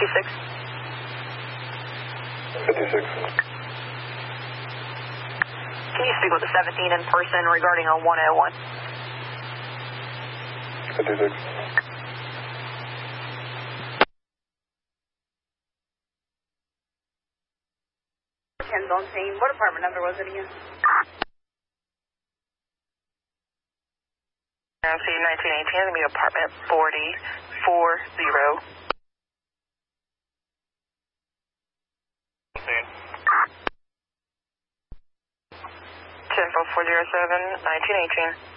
56. 56. Can you speak with the 17 in person regarding a 101? 56. 10's on scene. What apartment number was it again? MC 1918, going to be apartment 4040. 10407, 1918.